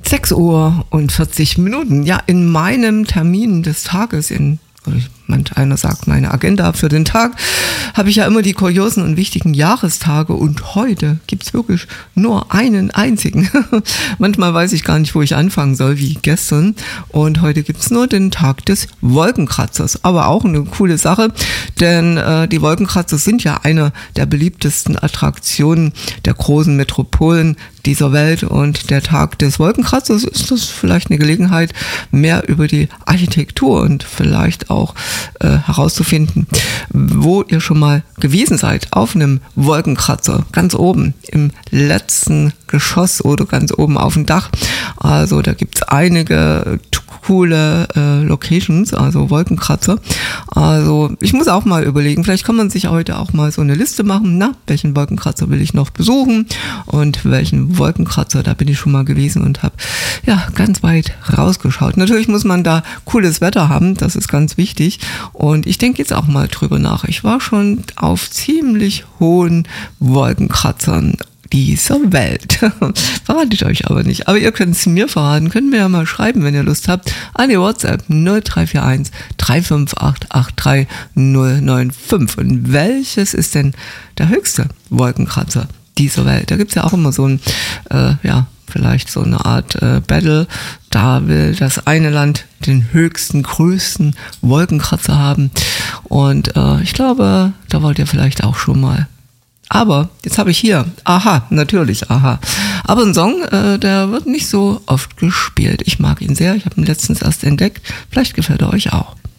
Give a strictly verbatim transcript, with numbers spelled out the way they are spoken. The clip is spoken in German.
sechs Uhr und vierzig Minuten. Ja, in meinem Termin des Tages, in manch einer sagt meine Agenda für den Tag, habe ich ja immer die kuriosen und wichtigen Jahrestage und heute gibt es wirklich nur einen einzigen. Manchmal weiß ich gar nicht, wo ich anfangen soll, wie gestern, und heute gibt es nur den Tag des Wolkenkratzers, aber auch eine coole Sache, denn äh, die Wolkenkratzer sind ja eine der beliebtesten Attraktionen der großen Metropolen dieser Welt, und der Tag des Wolkenkratzers ist das vielleicht eine Gelegenheit, mehr über die Architektur und vielleicht auch äh, herauszufinden, wo ihr schon mal gewesen seid, auf einem Wolkenkratzer, ganz oben im letzten Geschoss oder ganz oben auf dem Dach. Also da gibt es einige coole äh, Locations, also Wolkenkratzer. Also ich muss auch mal überlegen, vielleicht kann man sich heute auch mal so eine Liste machen, na, welchen Wolkenkratzer will ich noch besuchen und welchen Wolkenkratzer, da bin ich schon mal gewesen und habe ja ganz weit rausgeschaut. Natürlich muss man da cooles Wetter haben, das ist ganz wichtig, und ich denke jetzt auch mal drüber nach. Ich war schon auf ziemlich hohen Wolkenkratzern dieser Welt. Verrate ich euch aber nicht. Aber ihr könnt es mir verraten. Könnt mir ja mal schreiben, wenn ihr Lust habt, an die WhatsApp null drei vier eins drei fünf acht acht drei null neun fünf. Und welches ist denn der höchste Wolkenkratzer dieser Welt? Da gibt es ja auch immer so ein, äh, ja, vielleicht so eine Art äh, Battle. Da will das eine Land den höchsten, größten Wolkenkratzer haben. Und äh, ich glaube, da wollt ihr vielleicht auch schon mal. Aber jetzt habe ich hier, aha, natürlich, aha. Aber ein Song, äh, der wird nicht so oft gespielt. Ich mag ihn sehr, ich habe ihn letztens erst entdeckt. Vielleicht gefällt er euch auch.